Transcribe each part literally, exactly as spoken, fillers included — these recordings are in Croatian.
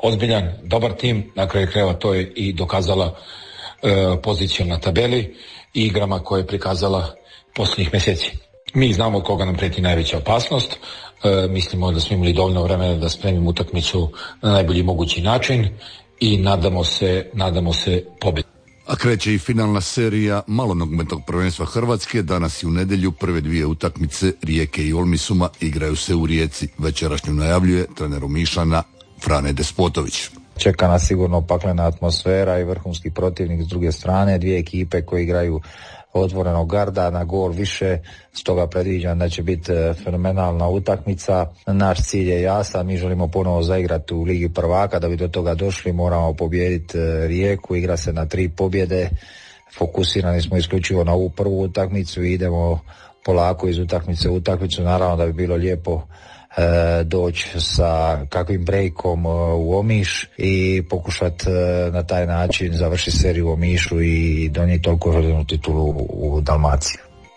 ozbiljan, dobar tim, na kraju krajeva to je i dokazala e, pozicija na tabeli i igrama koje je prikazala posljednjih mjeseci. Mi znamo od koga nam preti najveća opasnost, e, mislimo da smo imali dovoljno vremena da spremimo utakmicu na najbolji mogući način i nadamo se, nadamo se pobjedi. A kreće i finalna serija malonogometnog prvenstva Hrvatske. Danas i u nedjelju prve dvije utakmice Rijeke i Olmisuma igraju se u Rijeci. Večerašnju najavljuje trener Omišljana Frane Despotović. Čeka nas sigurno paklena atmosfera i vrhunski protivnik s druge strane, dvije ekipe koje igraju otvorenog garda na gol više, stoga predviđam da će biti fenomenalna utakmica. Naš cilj je jasan, mi želimo ponovo zaigrati u Ligi prvaka, da bi do toga došli moramo pobijediti Rijeku, igra se na tri pobjede, fokusirani smo isključivo na ovu prvu utakmicu i idemo polako iz utakmice u utakmicu, naravno da bi bilo lijepo E, doći sa kakvim breakom e, u Omiš i pokušati e, na taj način završiti seriju u Omišu i donijeti toliko željenu titulu u, u Dalmaciji.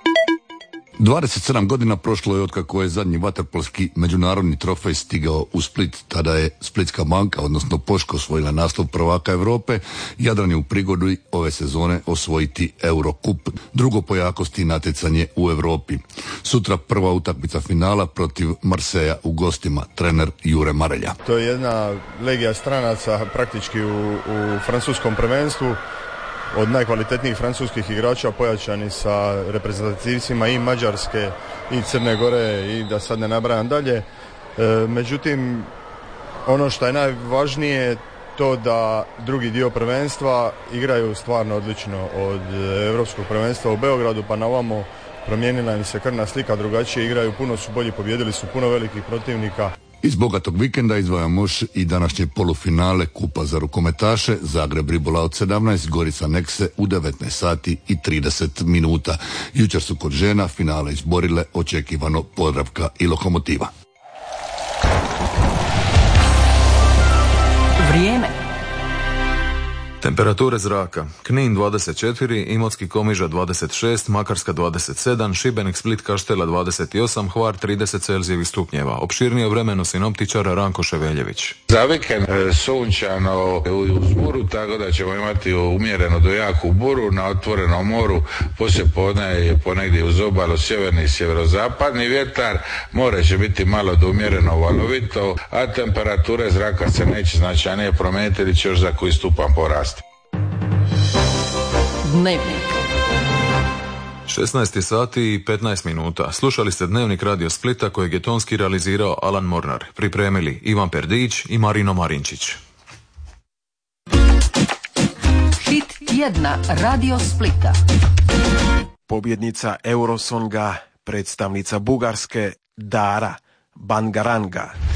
dvadeset sedam godina prošlo je otkako je zadnji vaterpolski međunarodni trofej stigao u Split. Tada je Splitska banka, odnosno Poško, osvojila naslov prvaka Europe. Jadran je u prigodi ove sezone osvojiti Eurocup, drugo po jakosti natjecanje u Europi. Sutra prva utakmica finala protiv Marseja u gostima, trener Jure Marelja. To je jedna legija stranaca praktički u, u francuskom prvenstvu. Od najkvalitetnijih francuskih igrača pojačani sa reprezentativcima i Mađarske i Crne Gore i da sad ne nabrajam dalje. E, međutim, ono što je najvažnije to da drugi dio prvenstva igraju stvarno odlično od Europskog prvenstva u Beogradu pa na ovamo promijenila im se krvna slika, drugačije igraju, puno su bolji, pobijedili su puno velikih protivnika. Iz bogatog vikenda izdvajamo još i današnje polufinale Kupa za rukometaše, Zagreb Ribola od sedamnaest, Gorica Nekse u devetnaest sati i trideset minuta. Jučer su kod žena finale izborile očekivano Podravka i Lokomotiva. Vrijeme. Temperature zraka: Knin dvadeset četiri, Imotski Komiža dvadeset šest, Makarska dvadeset sedam, Šibenik Split Kaštela dvadeset osam, Hvar trideset celzijevih stupnjeva. Opširnije vremeno sinoptičar Ranko Ševeljević. Za vikend sunčano uz buru, tako da ćemo imati umjereno do jaku buru na otvorenom moru. Poslije podne je ponegdje uz obalu sjeverni i sjeverozapadni vjetar. More će biti malo do umjereno valovito, a temperature zraka se neće značajnije promijeniti ili će još za koji stupanj porasti. Dnevnik. šesnaest sati i petnaest minuta. Slušali ste Dnevnik Radio Splita kojeg je tonski realizirao Alan Mornar. Pripremili Ivan Perdić i Marino Marinčić. Hit tjedna Radio Splita. Pobjednica Eurosonga, predstavnica Bugarske Dara Bangaranga